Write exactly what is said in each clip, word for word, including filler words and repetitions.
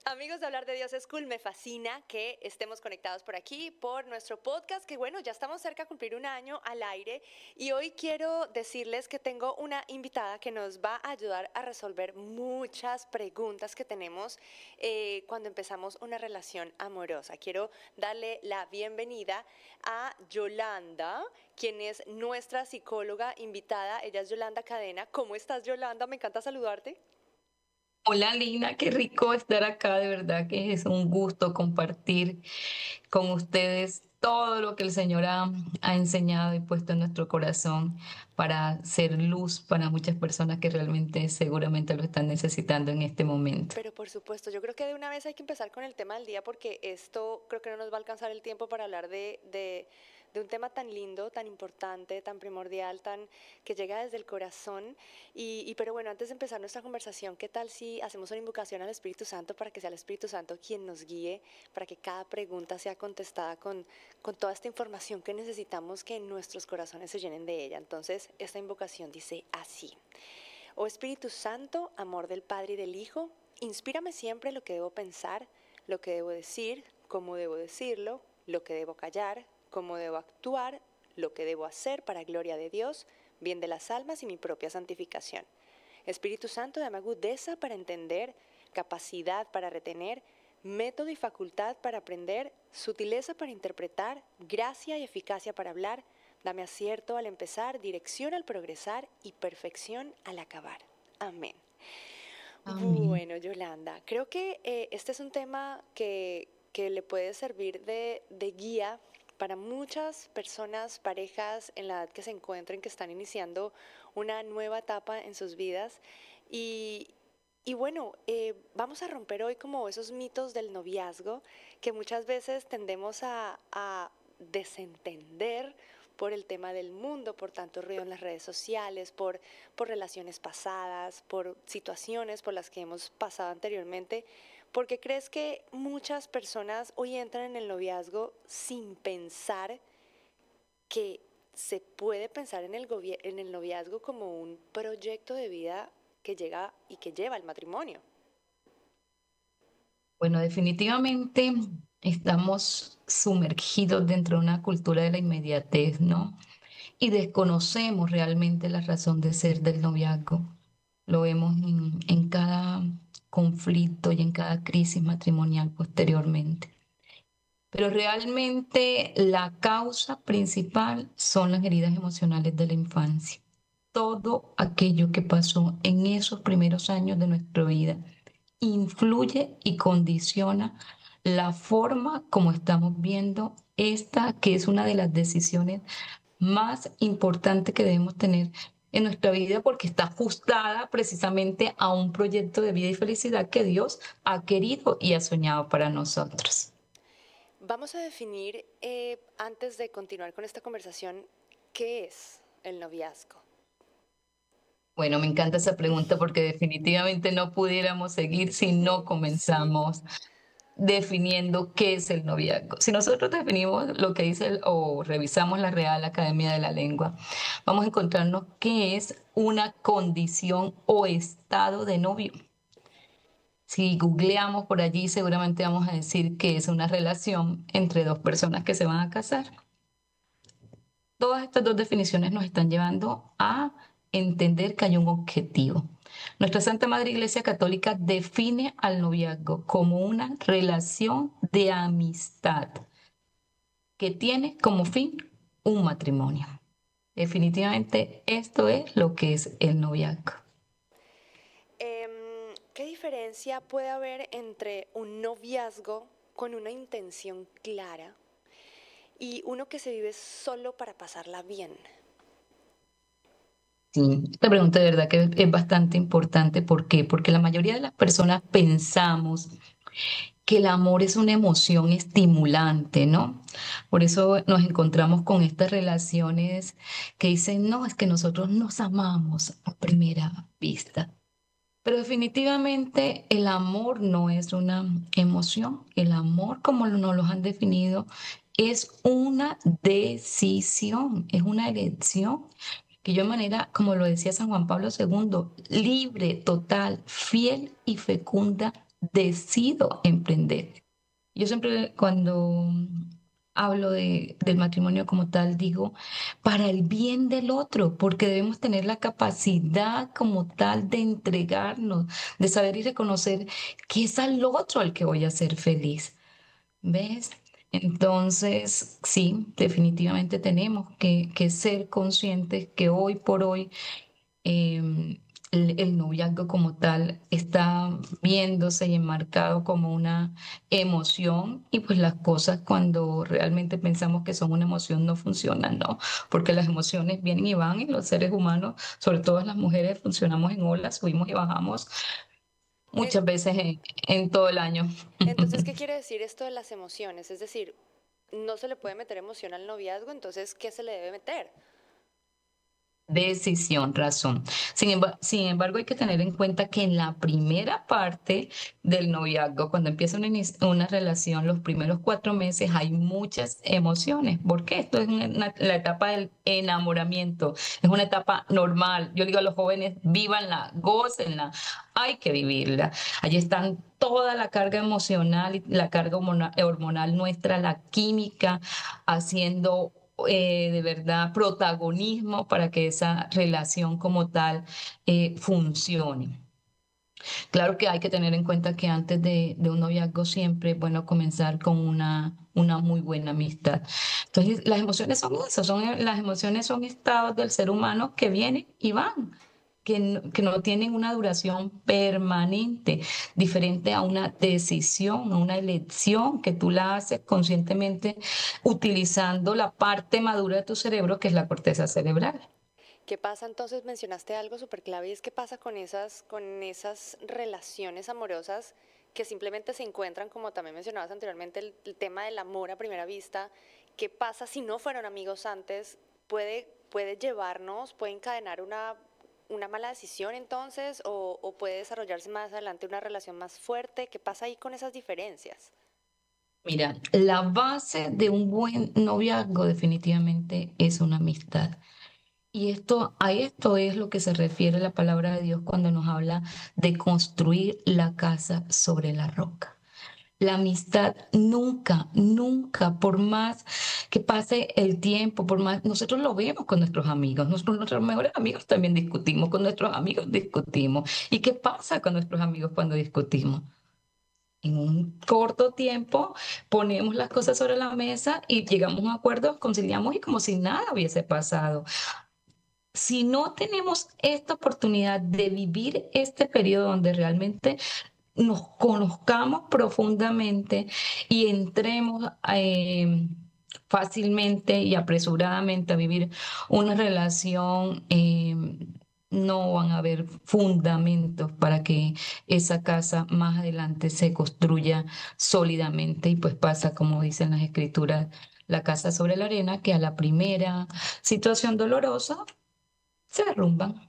Amigos de Hablar de Dios es Cool, me fascina que estemos conectados por aquí, por nuestro podcast, que bueno, ya estamos cerca de cumplir un año al aire y hoy quiero decirles que tengo una invitada que nos va a ayudar a resolver muchas preguntas que tenemos eh, cuando empezamos una relación amorosa. Quiero darle la bienvenida a Yolanda, quien es nuestra psicóloga invitada. Ella es Yolanda Cadena. ¿Cómo estás, Yolanda? Me encanta saludarte. Hola Lina, qué rico estar acá, de verdad que es un gusto compartir con ustedes todo lo que el Señor ha, ha enseñado y puesto en nuestro corazón para ser luz para muchas personas que realmente seguramente lo están necesitando en este momento. Pero por supuesto, yo creo que de una vez hay que empezar con el tema del día porque esto creo que no nos va a alcanzar el tiempo para hablar de, de, de un tema tan lindo, tan importante, tan primordial, tan que llega desde el corazón. Y, y pero bueno, antes de empezar nuestra conversación, ¿qué tal si hacemos una invocación al Espíritu Santo para que sea el Espíritu Santo quien nos guíe, para que cada pregunta sea contestada con, con toda esta información que necesitamos que nuestros corazones se llenen de ella? Entonces, esta invocación dice así. Oh Espíritu Santo, amor del Padre y del Hijo, inspírame siempre lo que debo pensar, lo que debo decir, cómo debo decirlo, lo que debo callar, cómo debo actuar, lo que debo hacer para gloria de Dios, bien de las almas y mi propia santificación. Espíritu Santo, dame agudeza para entender, capacidad para retener, método y facultad para aprender, sutileza para interpretar, gracia y eficacia para hablar. Dame acierto al empezar, dirección al progresar y perfección al acabar. Amén. Amén. Bueno, Yolanda, creo que eh, este es un tema que, que le puede servir de, de guía para muchas personas, parejas en la edad que se encuentren, que están iniciando una nueva etapa en sus vidas. Y, y bueno, eh, vamos a romper hoy como esos mitos del noviazgo que muchas veces tendemos a, a desentender por el tema del mundo, por tanto ruido en las redes sociales, por, por relaciones pasadas, por situaciones por las que hemos pasado anteriormente. ¿Por qué crees que muchas personas hoy entran en el noviazgo sin pensar que se puede pensar en el, en el noviazgo como un proyecto de vida que llega y que lleva al matrimonio? Bueno, definitivamente estamos sumergidos dentro de una cultura de la inmediatez, ¿no? Y desconocemos realmente la razón de ser del noviazgo. Lo vemos en, en cada conflicto y en cada crisis matrimonial posteriormente. Pero realmente la causa principal son las heridas emocionales de la infancia. Todo aquello que pasó en esos primeros años de nuestra vida influye y condiciona la forma como estamos viendo esta, que es una de las decisiones más importantes que debemos tener en nuestra vida porque está ajustada precisamente a un proyecto de vida y felicidad que Dios ha querido y ha soñado para nosotros. Vamos a definir, eh, antes de continuar con esta conversación, qué es el noviazgo. Bueno, me encanta esa pregunta porque definitivamente no pudiéramos seguir si no Ujú, sí. comenzamos definiendo qué es el noviazgo. Si nosotros definimos lo que dice el- o revisamos la Real Academia de la Lengua, vamos a encontrarnos que es una condición o estado de novio. Si googleamos por allí, seguramente vamos a decir que es una relación entre dos personas que se van a casar. Todas estas dos definiciones nos están llevando a entender que hay un objetivo. Nuestra Santa Madre Iglesia Católica define al noviazgo como una relación de amistad que tiene como fin un matrimonio. Definitivamente esto es lo que es el noviazgo. Em, ¿Qué diferencia puede haber entre un noviazgo con una intención clara y uno que se vive solo para pasarla bien? Sí, esta pregunta de verdad que es bastante importante. ¿Por qué? Porque la mayoría de las personas pensamos que el amor es una emoción estimulante, ¿no? Por eso nos encontramos con estas relaciones que dicen, no, es que nosotros nos amamos a primera vista. Pero definitivamente el amor no es una emoción. El amor, como nos lo han definido, es una decisión, es una elección que yo de manera, como lo decía San Juan Pablo segundo, libre, total, fiel y fecunda decido emprender. Yo siempre cuando hablo de, del matrimonio como tal, digo, para el bien del otro, porque debemos tener la capacidad como tal de entregarnos, de saber y reconocer que es al otro al que voy a hacer feliz. ¿Ves? Entonces, sí, definitivamente tenemos que, que ser conscientes que hoy por hoy em, el, el noviazgo como tal está viéndose y enmarcado como una emoción y pues las cosas cuando realmente pensamos que son una emoción no funcionan, ¿no? Porque las emociones vienen y van y los seres humanos, sobre todo las mujeres, funcionamos en olas, subimos y bajamos Eh, muchas veces en, en todo el año. Entonces, ¿qué quiere decir esto de las emociones? Es decir, no se le puede meter emoción al noviazgo, entonces, ¿qué se le debe meter? Decisión, razón. Sin emba- sin embargo, hay que tener en cuenta que en la primera parte del noviazgo, cuando empieza una, inici- una relación, los primeros cuatro meses hay muchas emociones. ¿Por qué? Esto es una- una- la etapa del enamoramiento. Es una etapa normal. Yo digo a los jóvenes, vívanla, gócenla. Hay que vivirla. Allí están toda la carga emocional y la carga hormona- hormonal nuestra, la química, haciendo eh, de verdad protagonismo para que esa relación como tal eh, funcione. Claro que hay que tener en cuenta que antes de, de un noviazgo siempre es bueno comenzar con una, una muy buena amistad. Entonces, las emociones son eso, son, las emociones son estados del ser humano que vienen y van. Que no, que no tienen una duración permanente, diferente a una decisión, a una elección que tú la haces conscientemente utilizando la parte madura de tu cerebro, que es la corteza cerebral. ¿Qué pasa entonces? Mencionaste algo súper clave y es qué pasa con esas, con esas relaciones amorosas que simplemente se encuentran, como también mencionabas anteriormente, el, el tema del amor a primera vista. ¿Qué pasa si no fueron amigos antes? ¿Puede, puede llevarnos, puede encadenar una, una mala decisión entonces o, o puede desarrollarse más adelante una relación más fuerte? ¿Qué pasa ahí con esas diferencias? Mira, la base de un buen noviazgo definitivamente es una amistad. Y esto, a esto es lo que se refiere la palabra de Dios cuando nos habla de construir la casa sobre la roca. La amistad nunca, nunca, por más que pase el tiempo, por más, nosotros lo vemos con nuestros amigos, nosotros, nuestros mejores amigos también discutimos, con nuestros amigos discutimos. ¿Y qué pasa con nuestros amigos cuando discutimos? En un corto tiempo ponemos las cosas sobre la mesa y llegamos a un acuerdo, conciliamos y como si nada hubiese pasado. Si no tenemos esta oportunidad de vivir este periodo donde realmente nos conozcamos profundamente y entremos eh, fácilmente y apresuradamente a vivir una relación, eh, no van a haber fundamentos para que esa casa más adelante se construya sólidamente y pues pasa, como dicen las escrituras, la casa sobre la arena, que a la primera situación dolorosa se derrumban.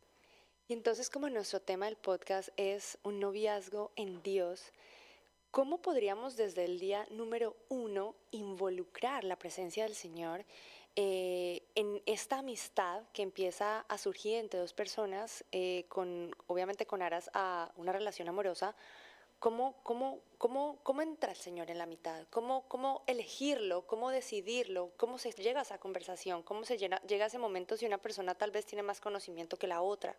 Y entonces, como nuestro tema del podcast es un noviazgo en Dios, ¿cómo podríamos desde el día número uno involucrar la presencia del Señor eh, en esta amistad que empieza a surgir entre dos personas, eh, con, obviamente con aras a una relación amorosa? ¿Cómo, cómo, cómo, cómo entra el Señor en la mitad? ¿Cómo, cómo elegirlo? ¿Cómo decidirlo? ¿Cómo se llega a esa conversación? ¿Cómo se llega, llega a ese momento si una persona tal vez tiene más conocimiento que la otra?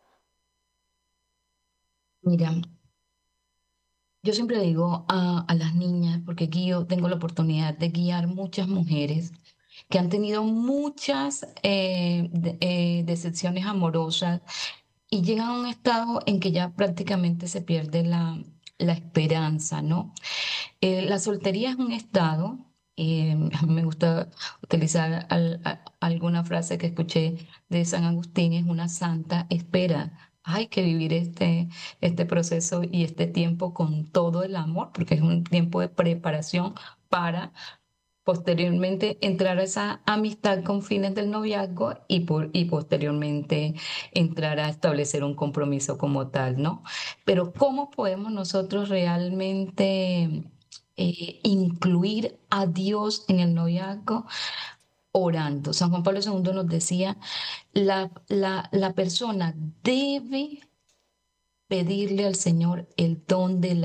Mira, yo siempre le digo a, a las niñas, porque guío, tengo la oportunidad de guiar muchas mujeres que han tenido muchas eh, de- eh, decepciones amorosas y llegan a un estado en que ya prácticamente se pierde la, la esperanza, ¿no? Eh, la soltería es un estado, eh, a mí me gusta utilizar al- a- alguna frase que escuché de San Agustín, es una santa espera. Hay que vivir este, este proceso y este tiempo con todo el amor, porque es un tiempo de preparación para posteriormente entrar a esa amistad con fines del noviazgo y, por, y posteriormente entrar a establecer un compromiso como tal, ¿no? Pero ¿cómo podemos nosotros realmente eh, incluir a Dios en el noviazgo? Orando. San Juan Pablo segundo nos decía, la, la, la persona debe pedirle al Señor el don de la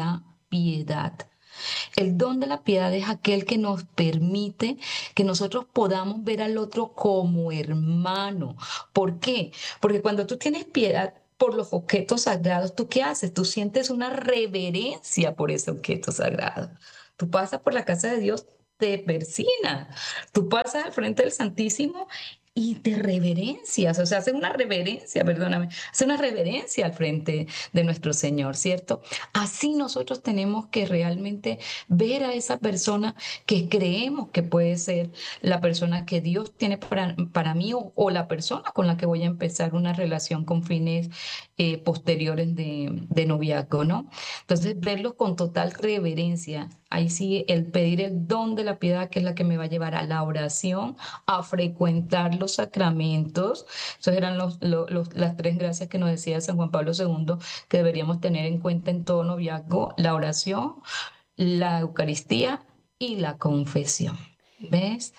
piedad. El don de la piedad es aquel que nos permite que nosotros podamos ver al otro como hermano. ¿Por qué? Porque cuando tú tienes piedad por los objetos sagrados, ¿tú qué haces? Tú sientes una reverencia por ese objeto sagrado. Tú pasas por la casa de Dios, te persinas. Tú pasas al frente del Santísimo y te reverencias, o sea, hace una reverencia, perdóname, hace una reverencia al frente de nuestro Señor, ¿cierto? Así nosotros tenemos que realmente ver a esa persona que creemos que puede ser la persona que Dios tiene para, para mí o, o la persona con la que voy a empezar una relación con fines eh, posteriores de, de noviazgo, ¿no? Entonces, verlo con total reverencia. Ahí sí, el pedir el don de la piedad, que es la que me va a llevar a la oración, a frecuentar los sacramentos. Esas eran los, los- los- las tres gracias que nos decía San Juan Pablo segundo que deberíamos tener en cuenta en todo noviazgo: la oración, la Eucaristía y la confesión. ¿Ves?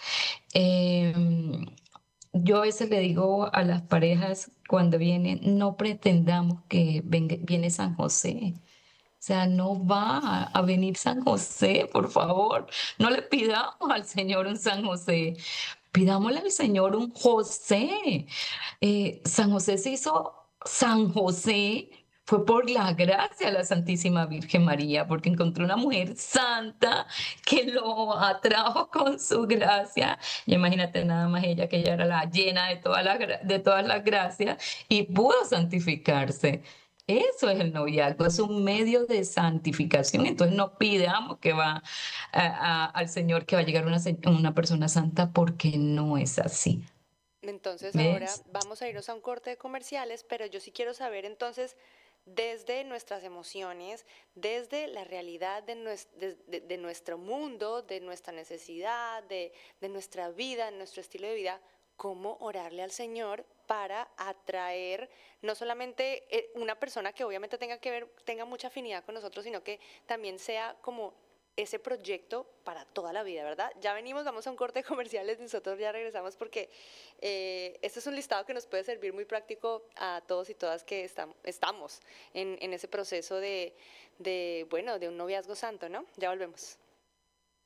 Em, yo a veces le digo a las parejas cuando vienen, no pretendamos que venga- viene San José. O sea, no va a venir San José, por favor. No le pidamos al Señor un San José, pidámosle al Señor un José. Eh, San José se hizo San José, fue por la gracia de la Santísima Virgen María, porque encontró una mujer santa que lo atrajo con su gracia. Y imagínate nada más ella, que ella era la llena de todas las, gra- de todas las gracias y pudo santificarse. Eso es el noviazgo, es un medio de santificación. Entonces no pidamos que va a- a- al Señor que va a llegar una, se- una persona santa, porque no es así. Entonces ahora ¿Ves? vamos a irnos a un corte de comerciales, pero yo sí quiero saber entonces desde nuestras emociones, desde la realidad de, nues- de- de- de nuestro mundo, de nuestra necesidad, de, de nuestra vida, de nuestro estilo de vida, cómo orarle al Señor para atraer no solamente eh, una persona que obviamente tenga que ver, tenga mucha afinidad con nosotros, sino que también sea como ese proyecto para toda la vida, ¿verdad? Ya venimos, vamos a un corte de comerciales, nosotros ya regresamos porque eh, este es un listado que nos puede servir muy práctico a todos y todas que estam- estamos en, en ese proceso de, de, bueno, de un noviazgo santo, ¿no? Ya volvemos.